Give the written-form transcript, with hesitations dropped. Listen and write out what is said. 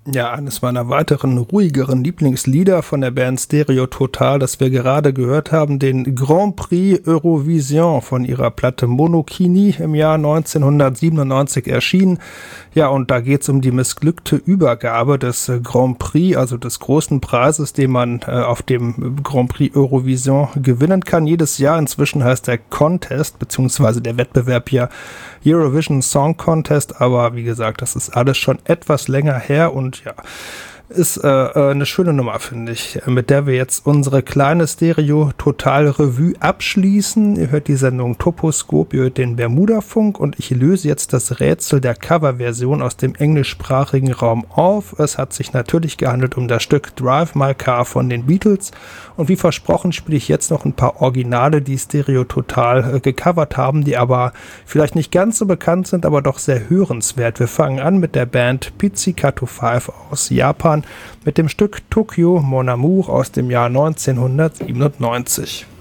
Ja, eines meiner weiteren ruhigeren Lieblingslieder von der Band Stereo Total, das wir gerade gehört haben, den Grand Prix Eurovision von ihrer Platte Monokini im Jahr 1997 erschienen. Ja, und da geht's um die missglückte Übergabe des Grand Prix, also des großen Preises, den man auf dem Grand Prix Eurovision gewinnen kann. Jedes Jahr inzwischen heißt der Contest, beziehungsweise der Wettbewerb ja Eurovision Song Contest, aber wie gesagt, das ist alles schon etwas länger her und ja, ist eine schöne Nummer, finde ich, mit der wir jetzt unsere kleine Stereo-Total-Revue abschließen. Ihr hört die Sendung Toposkop, ihr hört den Bermuda-Funk und ich löse jetzt das Rätsel der Coverversion aus dem englischsprachigen Raum auf. Es hat sich natürlich gehandelt um das Stück Drive My Car von den Beatles und wie versprochen spiele ich jetzt noch ein paar Originale, die Stereo Total gecovert haben, die aber vielleicht nicht ganz so bekannt sind, aber doch sehr hörenswert. Wir fangen an mit der Band Pizzicato 5 aus Japan mit dem Stück Tokyo Mon Amour aus dem Jahr 1997.